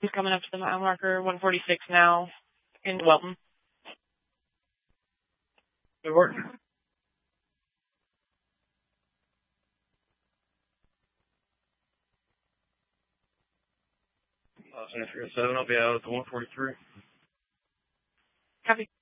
He's coming up to the mile marker, 146 now, in Welton. Good work. Austin, if you're at 7, I'll be out at the 143. Copy.